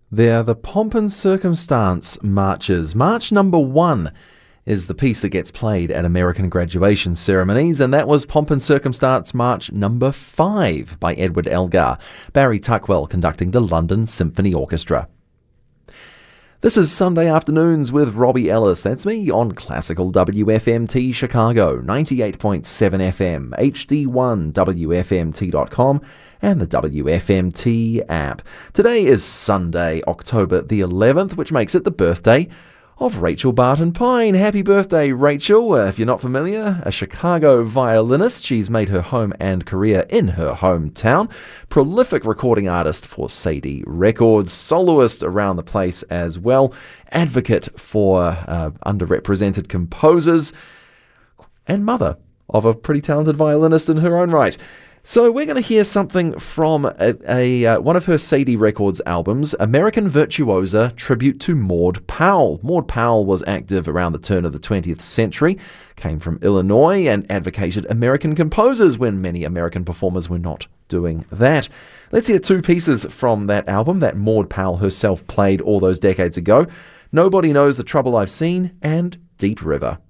They're the Pomp and Circumstance marches. March number 1 is the piece that gets played at American graduation ceremonies, and that was Pomp and Circumstance March number 5 by Edward Elgar, Barry Tuckwell conducting the London Symphony Orchestra. This is Sunday Afternoons with Robbie Ellis. That's me on Classical WFMT Chicago, 98.7 FM, HD1 WFMT.com, and the WFMT app. Today is Sunday, October the 11th, which makes it the birthday of Rachel Barton Pine. Happy birthday, Rachel. If you're not familiar, a Chicago violinist. She's made her home and career in her hometown. Prolific recording artist for Sadie Records. Soloist around the place as well. Advocate for underrepresented composers. And mother of a pretty talented violinist in her own right. So we're going to hear something from one of her Sadie Records albums, American Virtuosa, tribute to Maud Powell. Maud Powell was active around the turn of the 20th century, came from Illinois, and advocated American composers when many American performers were not doing that. Let's hear two pieces from that album that Maud Powell herself played all those decades ago. Nobody Knows the Trouble I've Seen and Deep River.